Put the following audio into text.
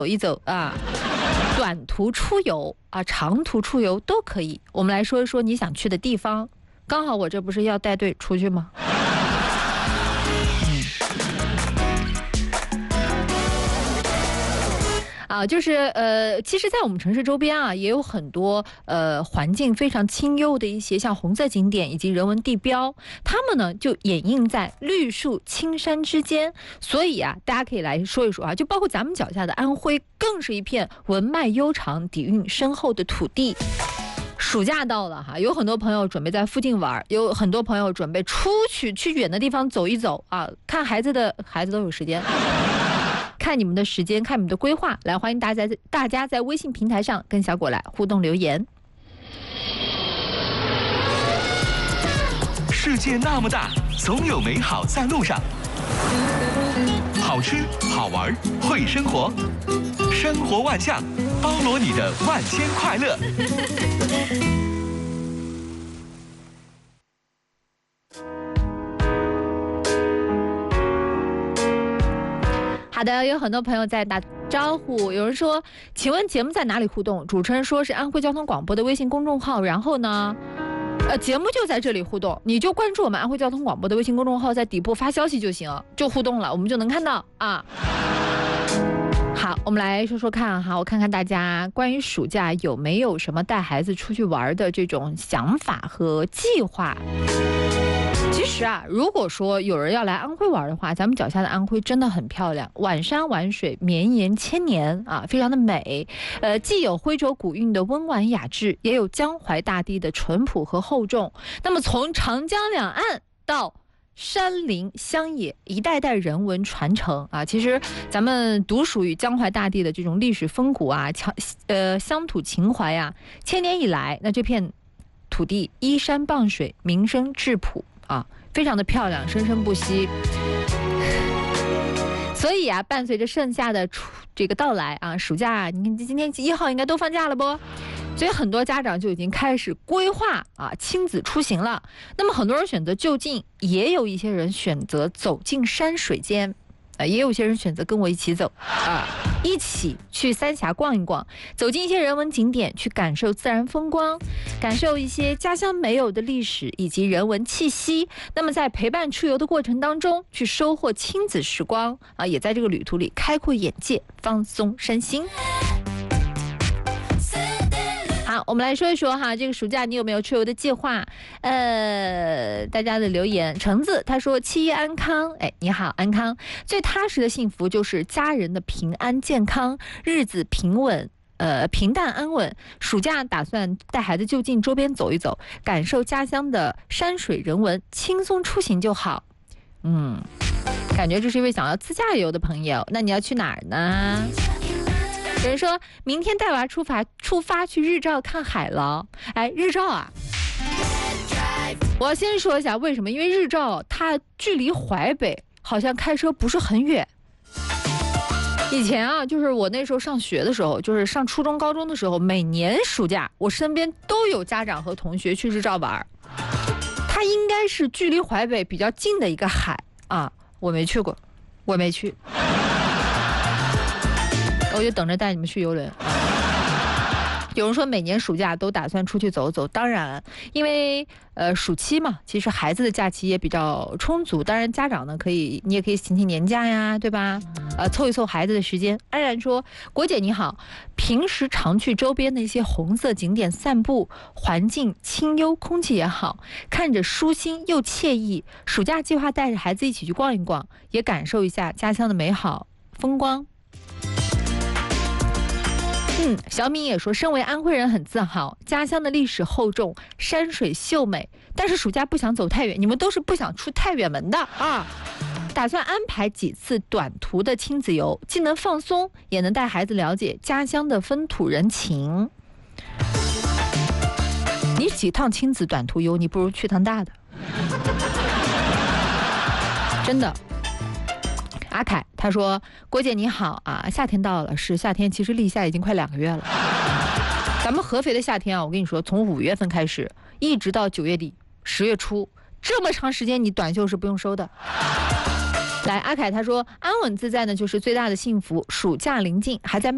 一走啊，短途出游啊，长途出游都可以。我们来说一说你想去的地方。刚好我这不是要带队出去吗？就是其实在我们城市周边啊，也有很多环境非常清幽的一些像红色景点以及人文地标，它们呢就掩映在绿树青山之间。所以啊，大家可以来说一说啊，就包括咱们脚下的安徽，更是一片文脉悠长、底蕴深厚的土地。暑假到了哈，有很多朋友准备在附近玩，有很多朋友准备出去远的地方走一走啊，看孩子都有时间。看你们的时间，看你们的规划，来欢迎大家在微信平台上跟小果来互动留言。 世界那么大，总有美好在路上。好吃好玩会生活，生活万象，包罗你的万千快乐。 好的，有很多朋友在打招呼，有人说请问节目在哪里互动？主持人说是安徽交通广播的微信公众号，然后呢节目就在这里互动，你就关注我们安徽交通广播的微信公众号，在底部发消息就行，就互动了，我们就能看到啊。好，我们来说说看哈，我看看大家关于暑假有没有什么带孩子出去玩的这种想法和计划。其实啊，如果说有人要来安徽玩的话，咱们脚下的安徽真的很漂亮，晚山晚水绵延千年啊，非常的美。既有徽州古韵的温婉雅致，也有江淮大地的淳朴和厚重。那么从长江两岸到山林乡野，一代代人文传承啊，其实咱们独属于江淮大地的这种历史风骨啊，乡土情怀啊，千年以来，那这片土地依山傍水，名声质朴啊，非常的漂亮，生生不息。所以啊，伴随着盛夏的这个到来啊，暑假你看今天1号应该都放假了不？所以很多家长就已经开始规划啊亲子出行了。那么很多人选择就近，也有一些人选择走进山水间。也有些人选择跟我一起走啊，一起去三峡逛一逛，走进一些人文景点，去感受自然风光，感受一些家乡没有的历史以及人文气息。那么在陪伴出游的过程当中，去收获亲子时光啊，也在这个旅途里开阔眼界，放松身心。好，我们来说一说哈，这个暑假你有没有出游的计划？大家的留言，橙子他说7一安康，哎，你好，安康。最踏实的幸福就是家人的平安健康，日子平淡安稳。暑假打算带孩子就近周边走一走，感受家乡的山水人文，轻松出行就好。感觉这是一位想要自驾游的朋友，那你要去哪儿呢？有人说明天带娃出发去日照看海了。哎，日照啊，我要先说一下为什么，因为日照它距离淮北好像开车不是很远。以前啊，就是我那时候上学的时候，就是上初中高中的时候，每年暑假我身边都有家长和同学去日照玩，它应该是距离淮北比较近的一个海啊，我没去过，我没去，我就等着带你们去游轮。有人说每年暑假都打算出去走走，当然因为暑期嘛，其实孩子的假期也比较充足，当然家长呢你也可以请年假呀，对吧？凑一凑孩子的时间。安然说，国姐你好，平时常去周边的一些红色景点散步，环境清幽，空气也好，看着舒心又惬意。暑假计划带着孩子一起去逛一逛，也感受一下家乡的美好风光。小敏也说，身为安徽人很自豪，家乡的历史厚重，山水秀美，但是暑假不想走太远，你们都是不想出太远门的啊。打算安排几次短途的亲子游，既能放松，也能带孩子了解家乡的风土人情。你几趟亲子短途游，你不如去趟大的，真的。阿凯他说，郭姐你好啊，夏天到了，是夏天，其实立夏已经快2个月了。咱们合肥的夏天啊，我跟你说，从5月份开始一直到9月底10月初，这么长时间你短袖是不用收的。来，阿凯他说，安稳自在呢就是最大的幸福，暑假临近还在